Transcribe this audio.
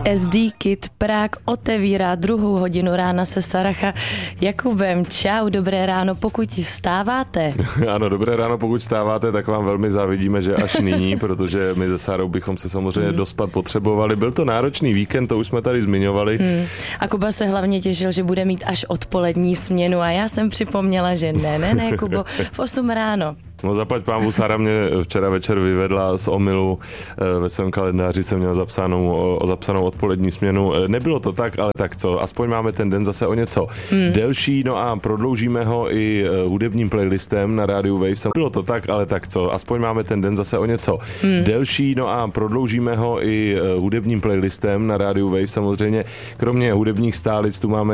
SD Kid Prague otevírá 2. hodinu rána se Saracha Jakubem. Čau, dobré ráno, pokud vstáváte. Ano, dobré ráno, pokud vstáváte, tak vám velmi závidíme, že až nyní, protože my se Sárou bychom se samozřejmě dospat potřebovali. Byl to náročný víkend, to už jsme tady zmiňovali. A Kuba se hlavně těšil, že bude mít až odpolední směnu a já jsem připomněla, že ne, Kubo, v 8 ráno. No zaplať pánvu, Sára mě včera večer vyvedla z omylu, ve svém kalendáři jsem měl zapsanou odpolední směnu. Nebylo to tak, ale tak co, aspoň máme ten den zase o něco delší, no a prodloužíme ho i hudebním playlistem na rádiu Wave. Bylo to tak, ale tak co, aspoň máme ten den zase o něco delší, no a prodloužíme ho i hudebním playlistem na rádiu Wave. Samozřejmě kromě hudebních stálic tu máme